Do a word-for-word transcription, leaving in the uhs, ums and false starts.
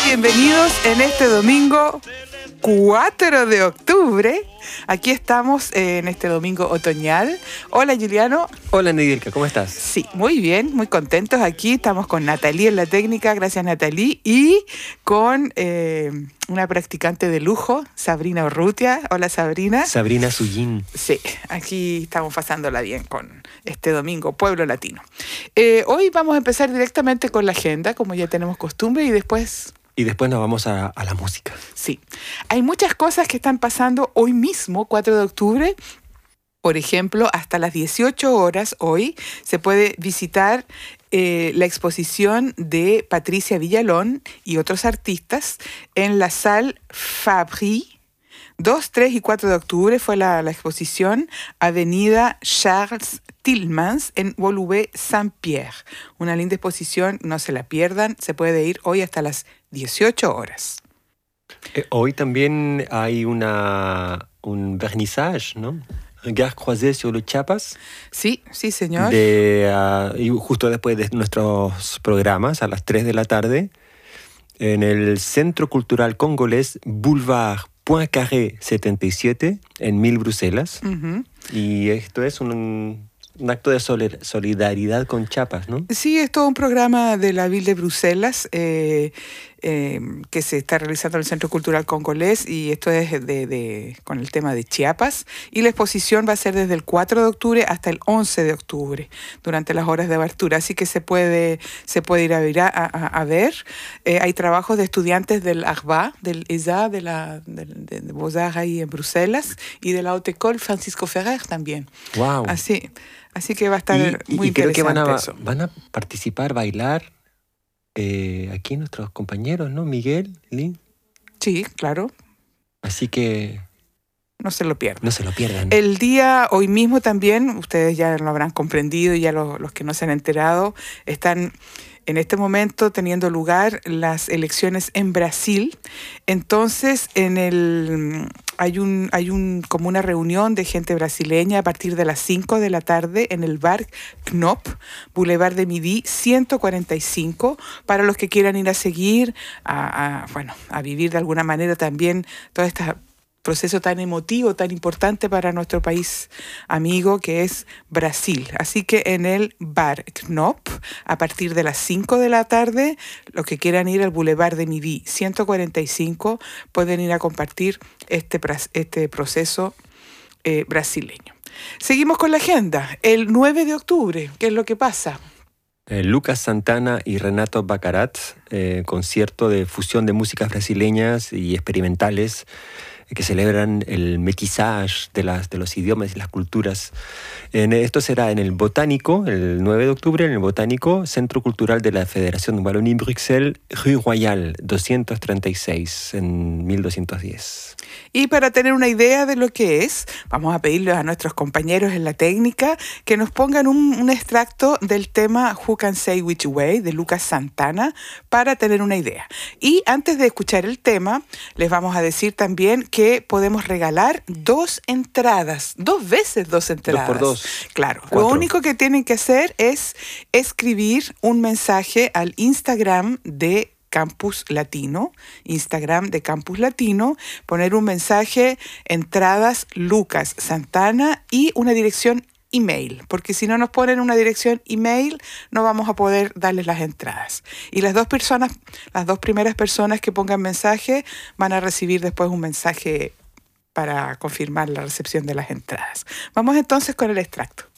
bienvenidos en este domingo cuatro de octubre. Aquí estamos en este domingo otoñal. Hola, Juliano. Hola, Neidilka, ¿cómo estás? Sí, muy bien, muy contentos aquí. Estamos con Natalie en la técnica, gracias Natalie, y con eh, una practicante de lujo, Sabrina Urrutia. Hola, Sabrina. Sabrina Sullín. Sí, aquí estamos pasándola bien con este domingo, Pueblo Latino. Eh, hoy vamos a empezar directamente con la agenda, como ya tenemos costumbre, y después... Y después nos vamos a, a la música. Sí, hay muchas cosas que están pasando hoy mismo, cuatro de octubre. Por ejemplo, hasta las dieciocho horas hoy se puede visitar eh, la exposición de Patricia Villalón y otros artistas en la Salle Fabry. dos, tres y cuatro de octubre fue la, la exposición Avenida Charles Tillmans en Woluwe-Saint-Pierre. Una linda exposición, no se la pierdan, se puede ir hoy hasta las dieciocho horas. Eh, hoy también hay una, un vernissage, ¿no? Regard croisé sur los Chiapas. Sí, sí, señor. De, uh, y justo después de nuestros programas, a las tres de la tarde, en el Centro Cultural Congolés Boulevard Poincaré setenta y siete, en Mil Bruselas. Uh-huh. Y esto es un, un acto de solidaridad con Chiapas, ¿no? Sí, es todo un programa de la Ville de Bruselas eh, eh, que se está realizando en el Centro Cultural Congolés, y esto es de, de, con el tema de Chiapas. Y la exposición va a ser desde el cuatro de octubre hasta el once de octubre, durante las horas de abertura. Así que se puede, se puede ir a ver. A, a, a ver. Eh, hay trabajos de estudiantes del A R B A, del E S A, de la de, de, de Beaux-Arts ahí en Bruselas, y de la Haute École Francisco Ferrer también. Wow. Así, así que va a estar y, muy y creo interesante que van a, eso. van a participar, bailar eh, aquí nuestros compañeros, ¿no? Miguel, Lynn. Sí, claro. Así que... No se lo pierdan. No se lo pierdan. El día, hoy mismo también, ustedes ya lo habrán comprendido, y ya los, los que no se han enterado, están en este momento teniendo lugar las elecciones en Brasil. Entonces, en el hay un hay un como una reunión de gente brasileña a partir de las cinco de la tarde en el bar Knop, Boulevard de Midi ciento cuarenta y cinco, para los que quieran ir a seguir, a, a bueno, a vivir de alguna manera también toda esta proceso tan emotivo, tan importante para nuestro país amigo que es Brasil. Así que en el bar Knop, a partir de las cinco de la tarde, los que quieran ir al Boulevard de Midi ciento cuarenta y cinco pueden ir a compartir este, este proceso eh, brasileño. Seguimos con la agenda. El nueve de octubre, ¿qué es lo que pasa? Eh, Lucas Santana y Renato Baccarat, eh, concierto de fusión de músicas brasileñas y experimentales que celebran el mestizaje de, las, de los idiomas y las culturas. En, esto será en el Botánico, el nueve de octubre, en el Botánico, Centro Cultural de la Federación Wallonie-Bruxelles, Rue Royale, doscientos treinta y seis, en mil doscientos diez. Y para tener una idea de lo que es, vamos a pedirles a nuestros compañeros en la técnica que nos pongan un, un extracto del tema Who Can Say Which Way, de Lucas Santana, para tener una idea. Y antes de escuchar el tema, les vamos a decir también que podemos regalar dos entradas, dos veces dos entradas. Dos por dos. Claro. Cuatro. Lo único que tienen que hacer es escribir un mensaje al Instagram de Campus Latino, Instagram de Campus Latino, poner un mensaje, entradas Lucas Santana, y una dirección email, porque si no nos ponen una dirección email no vamos a poder darles las entradas. Y las dos personas, las dos primeras personas que pongan mensaje van a recibir después un mensaje para confirmar la recepción de las entradas. Vamos entonces con el extracto.